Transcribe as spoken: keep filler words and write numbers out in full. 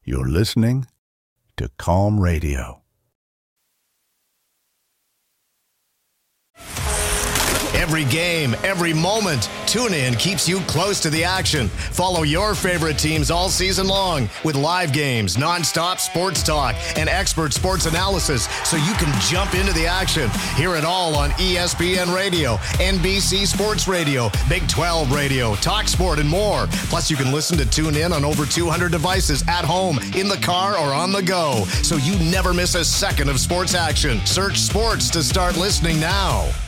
You're listening to Calm Radio. Every game, every moment, TuneIn keeps you close to the action. Follow your favorite teams all season long with live games, nonstop sports talk, and expert sports analysis so you can jump into the action. Hear it all on E S P N Radio, N B C Sports Radio, Big twelve Radio, TalkSport, and more. Plus, you can listen to TuneIn on over two hundred devices at home, in the car, or on the go, so you never miss a second of sports action. Search sports to start listening now.